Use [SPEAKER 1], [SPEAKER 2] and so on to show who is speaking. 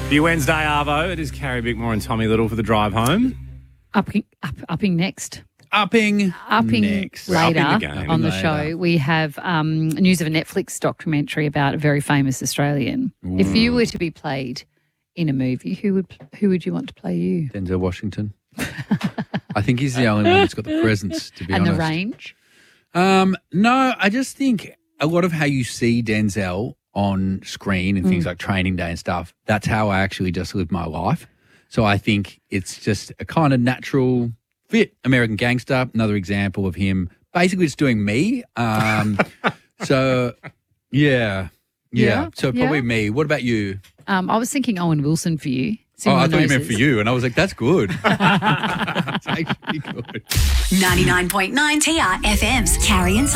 [SPEAKER 1] For your Wednesday, Arvo, it is Carrie Bickmore and Tommy Little for the drive home.
[SPEAKER 2] Upping next.
[SPEAKER 3] Upping next.
[SPEAKER 2] Later
[SPEAKER 1] Upping the game.
[SPEAKER 2] on the
[SPEAKER 3] Later.
[SPEAKER 2] show, we have news of a Netflix documentary about a very famous Australian. If you were to be played in a movie, who would you want to play you?
[SPEAKER 3] Denzel Washington. I think he's the only one that's got the presence, to be
[SPEAKER 2] And
[SPEAKER 3] honest.
[SPEAKER 2] the range?
[SPEAKER 3] No, I just think a lot of how you see Denzel on screen and things like Training Day and stuff, that's how I actually just live my life. So I think it's just a kind of natural fit. American Gangster, another example of him basically just doing me. So, yeah. So probably me. What about you?
[SPEAKER 2] I was thinking Owen Wilson for you.
[SPEAKER 3] I thought you meant for you, and I was like, that's good. It's actually good.
[SPEAKER 4] 99.9 TRFM's Carrie and